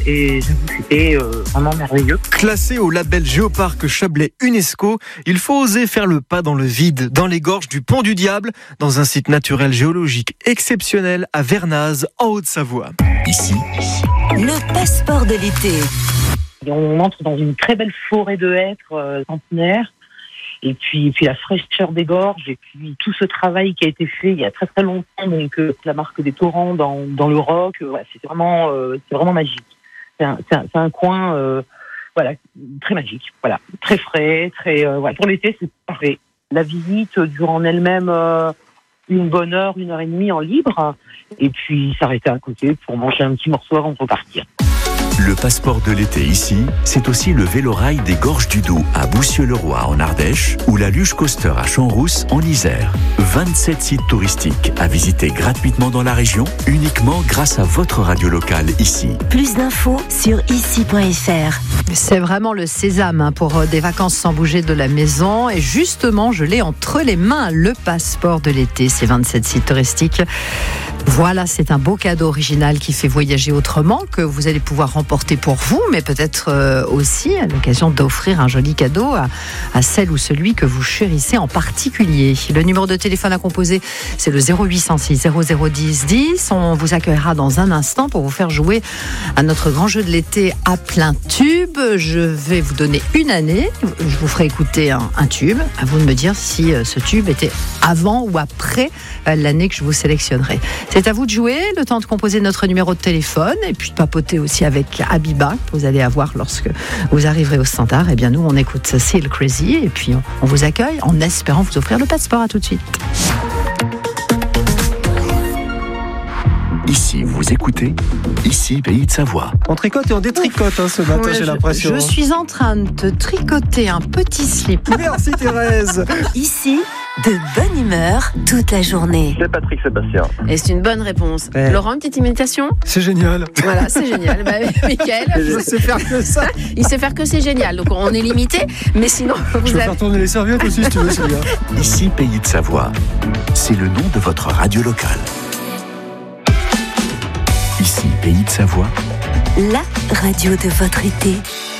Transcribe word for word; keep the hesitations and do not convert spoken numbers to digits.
et j'avoue que c'était euh, vraiment merveilleux. Classé au label Géoparc Chablais UNESCO, il faut oser faire le pas dans le vide, dans les gorges du Pont du Diable, dans un site naturel géologique exceptionnel à Vernaz, en Haute-Savoie. Ici, le passeport de l'été. Et on entre dans une très belle forêt de hêtres euh, centenaires. Et puis, et puis la fraîcheur des gorges, et puis tout ce travail qui a été fait il y a très très longtemps, donc euh, la marque des torrents dans, dans le roc, euh, ouais, c'est vraiment, euh, c'est vraiment magique. C'est un, c'est un, c'est un coin, euh, voilà, très magique, voilà, très frais, très, euh, ouais, pour l'été c'est parfait. La visite dure en elle-même euh, une bonne heure, une heure et demie en libre, et puis s'arrêter à côté pour manger un petit morceau avant de repartir. Le passeport de l'été ici, c'est aussi le vélorail des Gorges du Doubs à Boussieu-le-Roi en Ardèche ou la Luge Coaster à Champs-Rousse en Isère. vingt-sept sites touristiques à visiter gratuitement dans la région, uniquement grâce à votre radio locale ici. Plus d'infos sur ici point f r. C'est vraiment le sésame hein, pour des vacances sans bouger de la maison. Et justement, je l'ai entre les mains, le passeport de l'été, ces vingt-sept sites touristiques. Voilà, c'est un beau cadeau original qui fait voyager autrement, que vous allez pouvoir remporter pour vous, mais peut-être euh, aussi à l'occasion d'offrir un joli cadeau à, à celle ou celui que vous chérissez en particulier. Le numéro de téléphone à composer, c'est le zéro huit cent six zéro zéro dix dix. On vous accueillera dans un instant pour vous faire jouer à notre grand jeu de l'été à plein tube. Je vais vous donner une année, je vous ferai écouter un, un tube. À vous de me dire si euh, ce tube était avant ou après euh, l'année que je vous sélectionnerai. C'est à vous de jouer, le temps de composer notre numéro de téléphone et puis de papoter aussi avec Abiba, que vous allez avoir lorsque vous arriverez au standard. Eh bien, nous, on écoute Seal Crazy et puis on, on vous accueille en espérant vous offrir le passeport. À tout de suite. Ici, vous écoutez, ici, Pays de Savoie. On tricote et on détricote hein, ce matin, Ouais, j'ai je, l'impression. Je suis en train de te tricoter un petit slip. Merci Thérèse. Ici, de bonne humeur toute la journée. C'est Patrick Sébastien. Et c'est une bonne réponse. Ouais. Laurent, une petite imitation ? C'est génial. Voilà, c'est génial. Bah, Mickaël, Je sais faire que ça. il sait faire que c'est génial. Donc on est limité, mais sinon Je vous peux avez... faire tourner les serviettes aussi si tu veux, Sylvia. Ici, Pays de Savoie. C'est le nom de votre radio locale. Ici, Pays de Savoie. La radio de votre été.